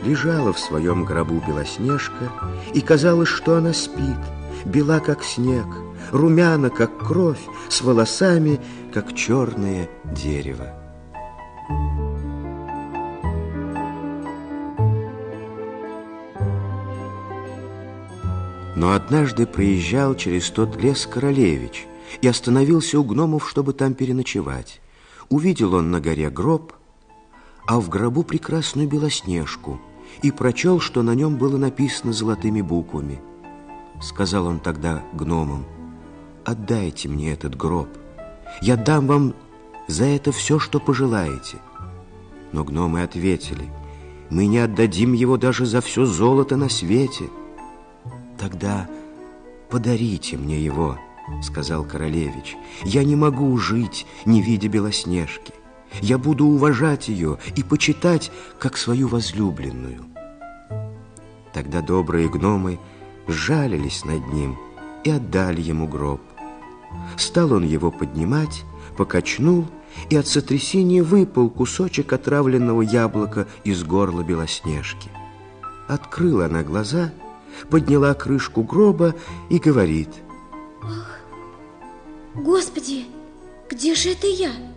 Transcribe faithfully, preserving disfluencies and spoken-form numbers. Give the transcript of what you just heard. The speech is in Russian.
Лежала в своем гробу Белоснежка, и казалось, что она спит, бела, как снег, румяна, как кровь, с волосами, как черное дерево. Но однажды проезжал через тот лес королевич и остановился у гномов, чтобы там переночевать. Увидел он на горе гроб, а в гробу прекрасную Белоснежку, и прочел, что на нем было написано золотыми буквами. Сказал он тогда гномам: «Отдайте мне этот гроб, я дам вам за это все, что пожелаете». Но гномы ответили: «Мы не отдадим его даже за все золото на свете». «Тогда подарите мне его», — сказал королевич. «Я не могу жить, не видя Белоснежки. Я буду уважать ее и почитать, как свою возлюбленную». Тогда добрые гномы сжалились над ним и отдали ему гроб. Стал он его поднимать, покачнул, и от сотрясения выпал кусочек отравленного яблока из горла Белоснежки. Открыла она глаза, подняла крышку гроба и говорит: «Ах, Господи, где же это я?